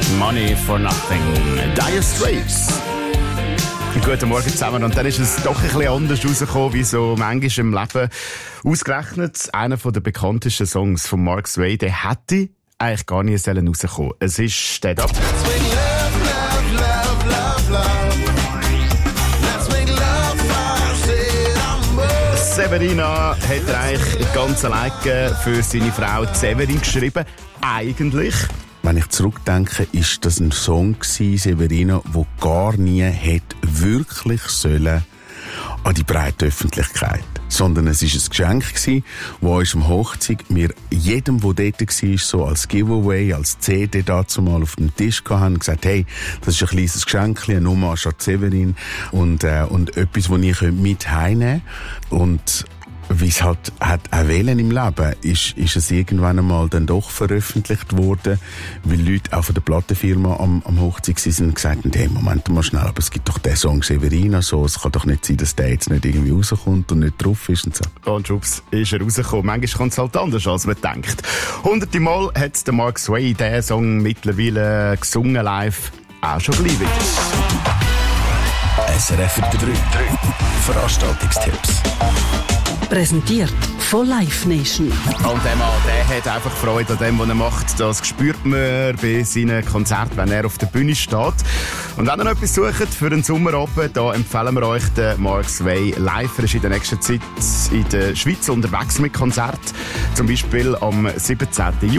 Money for Nothing. Dire Straits. Guten Morgen zusammen. Und dann ist es doch ein bisschen anders rausgekommen, wie so manchmal im Leben. Ausgerechnet einer der bekanntesten Songs von Mark Sway, der hätte eigentlich gar nie rauskommen sollen. Es ist «Stand Up». Severina hat er eigentlich ganz allein für seine Frau Severin geschrieben. Eigentlich. Wenn ich zurückdenke, ist das ein Song gewesen, Severina, wo gar nie hätte wirklich sollen an die breite Öffentlichkeit. Sondern es ist ein Geschenk gewesen, wo uns am Hochzeit mir jedem, der dort war, so als Giveaway, als CD dazu mal auf dem Tisch gehabt haben und gesagt, hey, das ist ein kleines Geschenk, eine Hommage an Severin und etwas, das ich mit heimnehmen könnt. Und wie es halt hat auch wählen im Leben, ist es irgendwann einmal dann doch veröffentlicht worden, weil Leute auch von der Plattenfirma am Hochzeit sind und gesagt haben, hey, Moment mal schnell, aber es gibt doch den Song Severina, so, es kann doch nicht sein, dass der jetzt nicht irgendwie rauskommt und nicht drauf ist und so. Und schwupps ist er rausgekommen. Manchmal kommt es halt anders, als man denkt. 100 Mal hat der Mark Sway diesen Song mittlerweile gesungen live, auch schon bleiben. SRF 3. Veranstaltungstipps. Präsentiert von Live Nation. Und der Mann, der hat einfach Freude an dem, was er macht. Das spürt man bei seinen Konzerten, wenn er auf der Bühne steht. Und wenn ihr noch etwas sucht für den Sommerabend, da empfehlen wir euch den Mark Sway live. Er ist in der nächsten Zeit in der Schweiz unterwegs mit Konzerten. Zum Beispiel am 17. Juni.